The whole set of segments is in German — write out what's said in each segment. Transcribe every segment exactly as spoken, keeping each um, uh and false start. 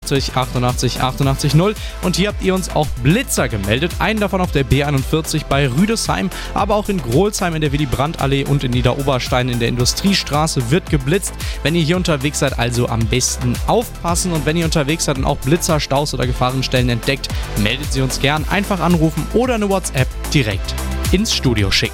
achtundachtzig achtundachtzig achtundachtzig null. Und hier habt ihr uns auch Blitzer gemeldet. Einen davon auf der B einundvierzig bei Rüdesheim, aber auch in Grolsheim in der Willy-Brandt-Allee und in Niederoberstein in der Industriestraße wird geblitzt. Wenn ihr hier unterwegs seid, also am besten aufpassen. Und wenn ihr unterwegs seid und auch Blitzer, Staus oder Gefahrenstellen entdeckt, meldet sie uns gern. Einfach anrufen oder eine WhatsApp direkt ins Studio schicken.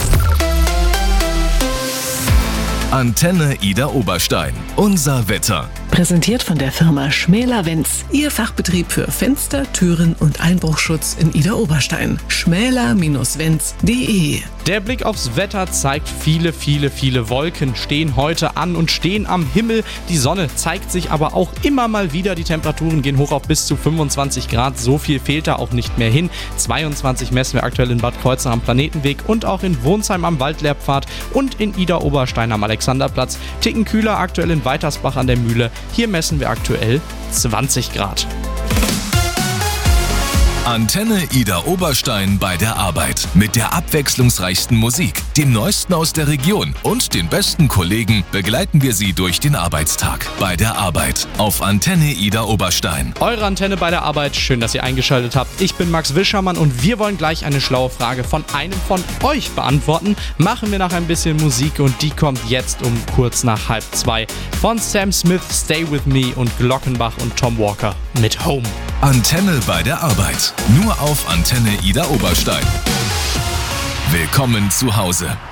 Antenne Ida Oberstein. Unser Wetter. Präsentiert von der Firma Schmäler-Wenz. Ihr Fachbetrieb für Fenster, Türen und Einbruchschutz in Ida Oberstein. schmäler Wenz punkt de. Der Blick aufs Wetter zeigt, viele, viele, viele Wolken stehen heute an und stehen am Himmel. Die Sonne zeigt sich aber auch immer mal wieder. Die Temperaturen gehen hoch auf bis zu fünfundzwanzig Grad. So viel fehlt da auch nicht mehr hin. zweiundzwanzig messen wir aktuell in Bad Kreuznach am Planetenweg und auch in Wohnsheim am Waldlehrpfad und in Ida Oberstein am Alexanderplatz. Ticken kühler aktuell in Weitersbach an der Mühle. Hier messen wir aktuell zwanzig Grad. Antenne Ida Oberstein bei der Arbeit. Mit der abwechslungsreichsten Musik, dem Neuesten aus der Region und den besten Kollegen begleiten wir Sie durch den Arbeitstag. Bei der Arbeit auf Antenne Ida Oberstein. Eure Antenne bei der Arbeit. Schön, dass ihr eingeschaltet habt. Ich bin Max Wischermann und wir wollen gleich eine schlaue Frage von einem von euch beantworten. Machen wir nach ein bisschen Musik und die kommt jetzt um kurz nach halb zwei von Sam Smith, Stay With Me und Glockenbach und Tom Walker mit Home. Antenne bei der Arbeit. Nur auf Antenne Ida Oberstein. Willkommen zu Hause.